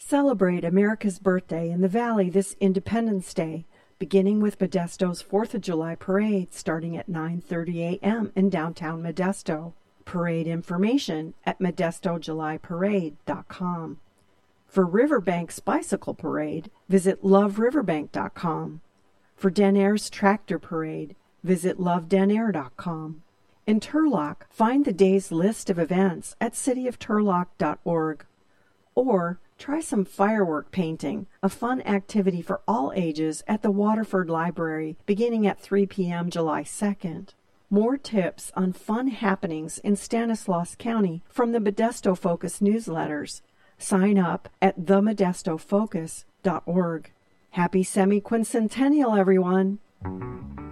Celebrate America's birthday in the Valley this Independence Day, beginning with Modesto's 4th of July parade starting at 9:30 a.m. in downtown Modesto. Parade information at modestojulyparade.com. For Riverbank's bicycle parade, visit loveriverbank.com. For Denaire's tractor parade, visit lovedenaire.com. In Turlock, find the day's list of events at cityofturlock.org. Or try some firework painting, a fun activity for all ages at the Waterford Library beginning at 3 p.m. July 2nd. More tips on fun happenings in Stanislaus County from the Modesto Focus newsletters. Sign up at themodestofocus.org. Happy semi-quincentennial, everyone!